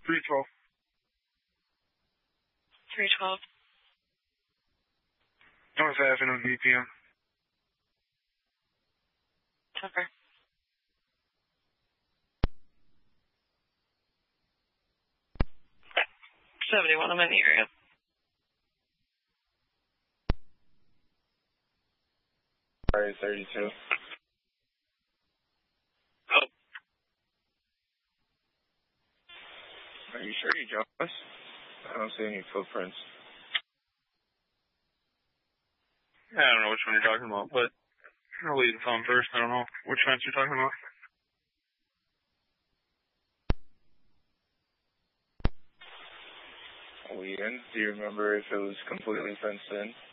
312. 312. North Avenue, BPM. Okay. $71, I'm in the area. Sorry, 32. Oh. Are you sure you dropped us? I don't see any footprints. I don't know which one you're talking about, but I'll leave the phone first. I don't know which fence you're talking about. Are we in? Do you remember if it was completely fenced in?